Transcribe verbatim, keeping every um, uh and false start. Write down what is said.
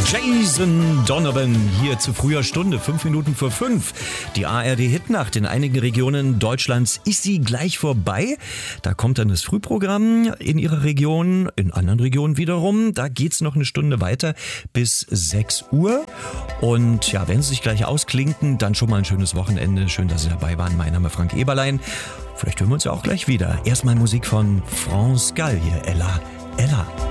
Jason Donovan hier zu früher Stunde, fünf Minuten vor fünf. Die A R D-Hitnacht in einigen Regionen Deutschlands ist sie gleich vorbei. Da kommt dann das Frühprogramm in ihrer Region, in anderen Regionen wiederum. Da geht's noch eine Stunde weiter bis sechs Uhr. Und ja, wenn Sie sich gleich ausklinken, dann schon mal ein schönes Wochenende. Schön, dass Sie dabei waren. Mein Name ist Frank Eberlein. Vielleicht hören wir uns ja auch gleich wieder. Erstmal Musik von France Gall hier, Ella, Ella.